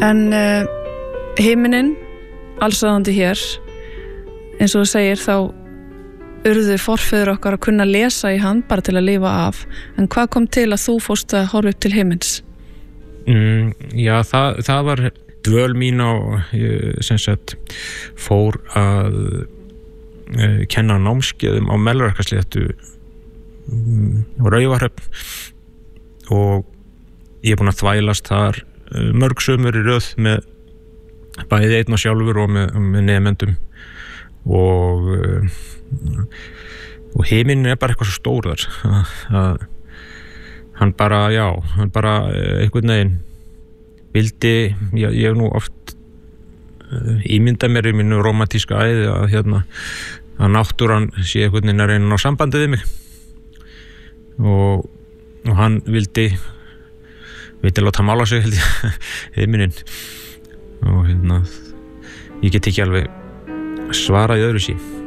En himinin, allsráðandi hér, eins og þú segir, þá urðu forfeður okkar að kunna lesa í hann bara til að lifa af. En hvað kom til að þú fórst að horfa upp til himins? Já, það var dvöl mín á, sem sagt, fór að kenna námskeiðum á Melrakkasléttu og Raufarhöfn og ég er búinn að þvælast þar mörg sumur í röð með bæði einn og sjálfur og með nemendum og himinn er bara eitthvað svo stór þar að hann bara einhvern veginn vildi, ég hef nú oft ímyndað mér í mínu rómantíska æði að náttúran sé einhvern veginn að reyna að ná sambandið við mig og hann vildi láta mála sig held ég himinin og ég get ekki alveg svarað í öðru sí.